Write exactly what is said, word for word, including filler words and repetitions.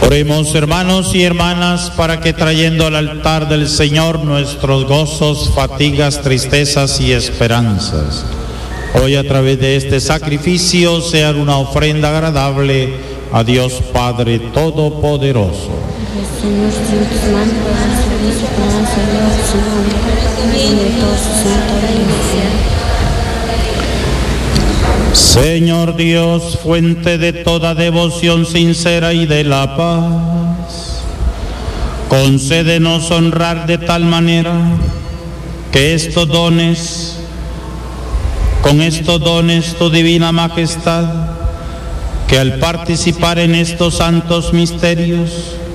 Oremos, hermanos y hermanas, para que trayendo al altar del Señor nuestros gozos, fatigas, tristezas y esperanzas, hoy a través de este sacrificio sean una ofrenda agradable a Dios Padre Todopoderoso. Señor, Señor, tus manos, sobre su esperanza, Dios, su nombre, y de todo su santo reino. Señor Dios, fuente de toda devoción sincera y de la paz, concédenos honrar de tal manera que estos dones, con estos dones tu divina majestad, que al participar en estos santos misterios